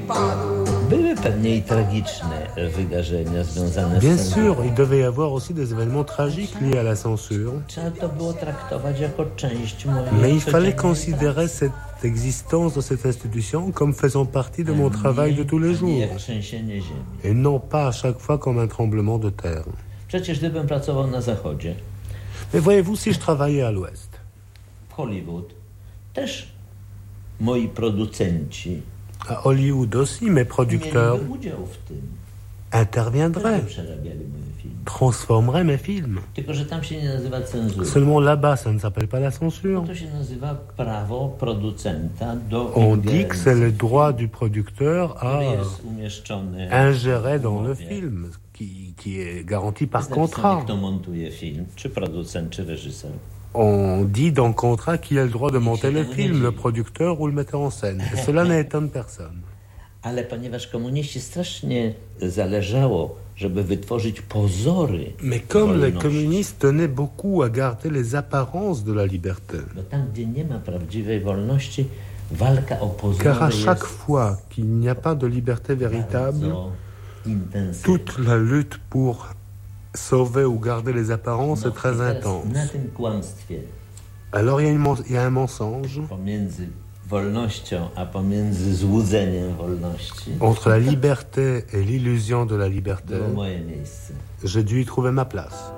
Były pewnie i tragiczne wydarzenia związane Bien z sûr, il devait y avoir aussi des événements tragiques liés à la censure. Trzeba to było traktować jako część mojej Mais il fallait codziennej considérer pracy. cette existence de cette institution comme faisant partie de mon travail de tous les Nie jours. jak trzęsienie ziemi. Et non pas à chaque fois comme un tremblement de terre. Przecież gdybym pracował na zachodzie, Mais voyez-vous, si je travaillais à l'ouest, w Hollywood, też moi producenci à Hollywood aussi, mes producteurs mieliby udział w tym. interviendraient, Też przerabiali moje filmy. transformeraient mes films. Tylko, że tam się nie nazywa cenzury. Seulement là-bas, ça ne s'appelle pas la censure. To się nazywa prawo producenta do On dit que c'est le droit du producteur à który jest umieszczony ingérer dans le umowie. film, qui est garanti par Jest napisane, contrat. kto montuje film, czy producent, czy reżyser. On dit dans le contrat qui a le droit de monter le film, le producteur ou le metteur en scène. Et cela n'étonne personne. Ale ponieważ komuniści strasznie zależało, żeby wytworzyć pozory Mais comme les wolności, communistes tenaient beaucoup à garder les apparences de la liberté, bo tam, gdzie nie ma prawdziwej wolności, walka o pozory car à jest chaque fois qu'il n'y a pas de liberté véritable, bardzo intensywna. toute la lutte pour sauver ou garder les apparences No, est très i teraz intense. na tym kłamstwie Alors il y a un mensonge pomiędzy wolnością, a pomiędzy złudzeniem wolności entre la liberté et l'illusion de la liberté. było moje miejsce. J'ai dû y trouver ma place.